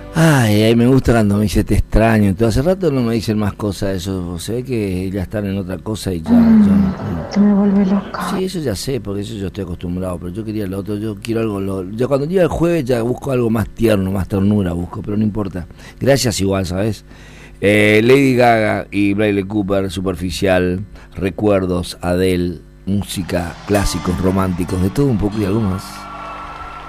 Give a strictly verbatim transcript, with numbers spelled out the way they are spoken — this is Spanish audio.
Ay, ay, me gusta cuando me dice te extraño. Todo hace rato no me dicen más cosas de eso. Se ve que ya están en otra cosa y ya, Mm, ya. te me vuelve loca. Sí, eso ya sé, porque eso yo estoy acostumbrado. Pero yo quería lo otro, yo quiero algo. Lo, yo cuando llega el jueves ya busco algo más tierno, más ternura busco, pero no importa. Gracias igual, ¿sabes? Eh, Lady Gaga y Bradley Cooper, Superficial, Recuerdos, Adele, música, clásicos, románticos, de todo un poco y algo más.